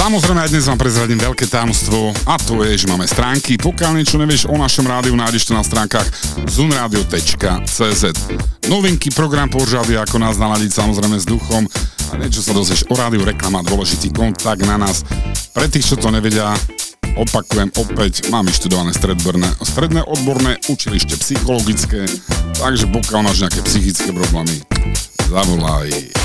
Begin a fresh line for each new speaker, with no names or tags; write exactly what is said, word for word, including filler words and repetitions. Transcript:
Samozrejme aj dnes vám prezradím veľké tajomstvo a to je, že máme stránky. Pokiaľ niečo nevieš o našom rádiu, nájdeš to na stránkach zunradio bodka cé zet. Novinky, program pořady, ako nás naladiť samozrejme s duchom a niečo sa dozvieš o rádiu, reklama, dôležitý kontakt na nás. Pre tých, čo to nevedia, opakujem opäť, mám vyštudované stredné, stredné odborné učilište psychologické, takže pokiaľ máš nejaké psychické problémy, zavolaj.